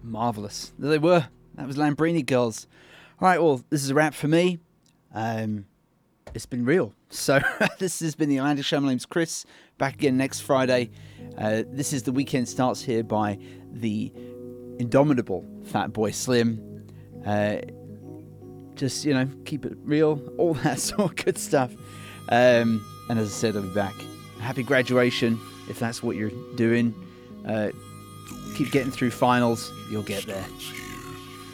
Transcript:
Marvellous. There they were. That was Lambrini Girls. All right, well, this is a wrap for me. It's been real. So this has been The Atlantic Show. My name's Chris. Back again next Friday. This is The Weekend Starts Here by the indomitable Fatboy Slim. Just, keep it real. All that sort of good stuff. And as I said, I'll be back. Happy graduation, if that's what you're doing. Keep getting through finals. You'll get there.